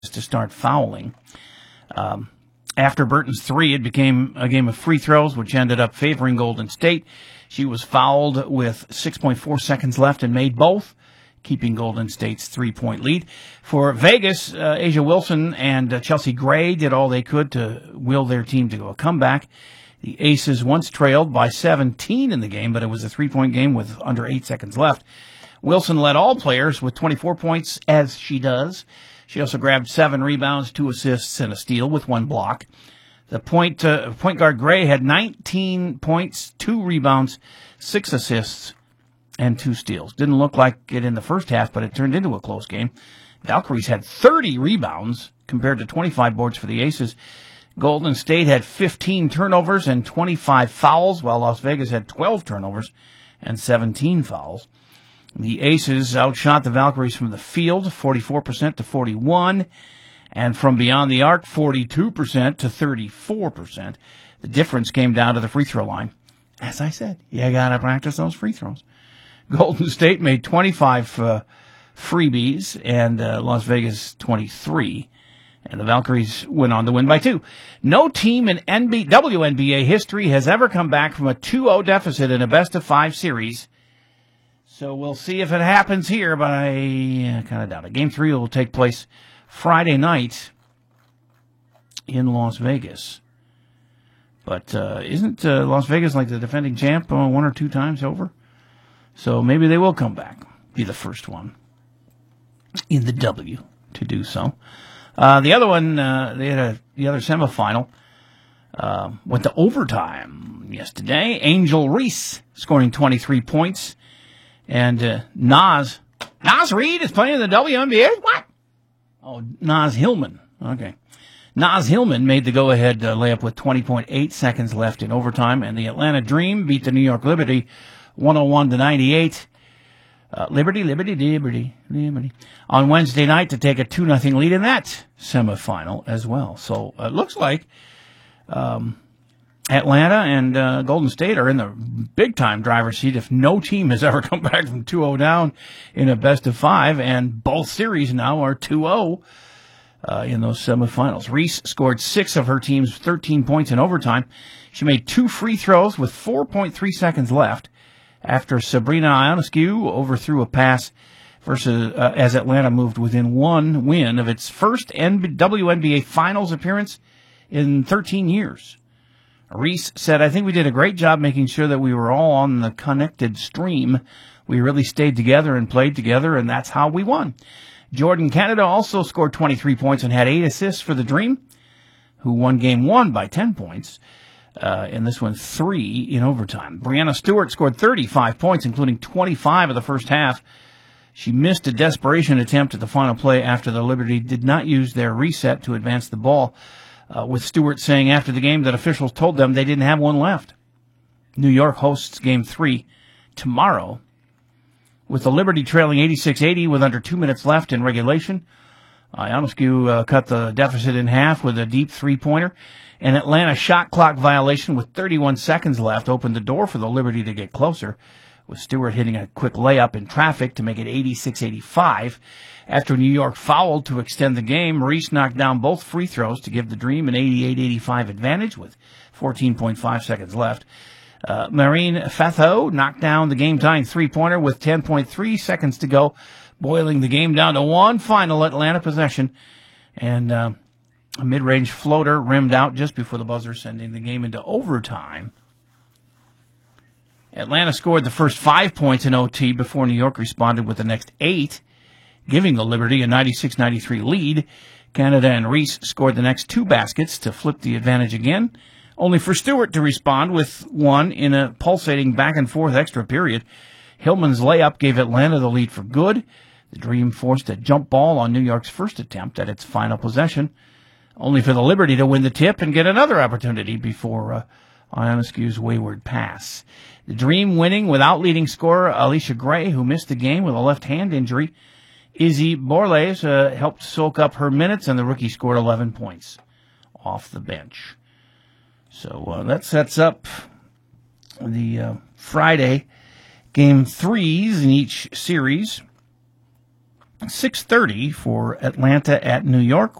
to start fouling. After Burton's three, it became a game of free throws, which ended up favoring Golden State. She was fouled with 6.4 seconds left and made both, keeping Golden State's 3-point lead. For Vegas, A'ja Wilson and Chelsea Gray did all they could to will their team to a comeback. The Aces once trailed by 17 in the game, but it was a 3-point game with under 8 seconds left. Wilson led all players with 24 points, as she does. She also grabbed 7 rebounds, 2 assists, and a steal with 1 block. The point guard Gray had 19 points, 2 rebounds, 6 assists, and 2 steals. Didn't look like it in the first half, but it turned into a close game. Valkyries had 30 rebounds compared to 25 boards for the Aces. Golden State had 15 turnovers and 25 fouls, while Las Vegas had 12 turnovers and 17 fouls. The Aces outshot the Valkyries from the field, 44% to 41%, and from beyond the arc, 42% to 34%. The difference came down to the free throw line. As I said, you gotta practice those free throws. Golden State made 25 freebies and Las Vegas 23. And the Valkyries went on to win by 2. No team in WNBA history has ever come back from a 2-0 deficit in a best-of-5 series. So we'll see if it happens here, but I kind of doubt it. Game 3 will take place Friday night in Las Vegas. But isn't Las Vegas like the defending champ 1 or 2 times over? So maybe they will come back, be the first one in the W to do so. The other one, they had the other semifinal, went to overtime yesterday. Angel Reese scoring 23 points. And Naz Reid is playing in the WNBA? What? Oh, Naz Hillman. Okay. Naz Hillman made the go-ahead layup with 20.8 seconds left in overtime, and the Atlanta Dream beat the New York Liberty 101-98. Liberty. On Wednesday night to take a 2-0 lead in that semifinal as well. So it looks like Atlanta and Golden State are in the big-time driver's seat if no team has ever come back from 2-0 down in a best-of-5, and both series now are 2-0 in those semifinals. Reese scored 6 of her team's 13 points in overtime. She made 2 free throws with 4.3 seconds left after Sabrina Ionescu overthrew a pass as Atlanta moved within 1 win of its first WNBA Finals appearance in 13 years. Reese said, "I think we did a great job making sure that we were all on the connected stream. We really stayed together and played together, and that's how we won." Jordan Canada also scored 23 points and had 8 assists for the Dream, who won Game 1 by 10 points. And this one 3 in overtime. Breanna Stewart scored 35 points, including 25 of the first half. She missed a desperation attempt at the final play after the Liberty did not use their reset to advance the ball, with Stewart saying after the game that officials told them they didn't have one left. New York hosts Game 3 tomorrow, with the Liberty trailing 86-80 with under 2 minutes left in regulation. Ionescu cut the deficit in half with a deep three-pointer. An Atlanta shot clock violation with 31 seconds left opened the door for the Liberty to get closer, with Stewart hitting a quick layup in traffic to make it 86-85. After New York fouled to extend the game, Reese knocked down both free throws to give the Dream an 88-85 advantage with 14.5 seconds left. Marine Fatho knocked down the game-tying three-pointer with 10.3 seconds to go, boiling the game down to one final Atlanta possession. And a mid-range floater rimmed out just before the buzzer, sending the game into overtime. Atlanta scored the first 5 points in OT before New York responded with the next 8, giving the Liberty a 96-93 lead. Canada and Reese scored the next 2 baskets to flip the advantage again, only for Stewart to respond with one in a pulsating back-and-forth extra period. Hillman's layup gave Atlanta the lead for good. The Dream forced a jump ball on New York's first attempt at its final possession, only for the Liberty to win the tip and get another opportunity before Ionescu's wayward pass. The Dream winning without leading scorer Alicia Gray, who missed the game with a left hand injury. Izzy Borles helped soak up her minutes, and the rookie scored 11 points off the bench. So that sets up the Friday Game 3s in each series. 6:30 for Atlanta at New York.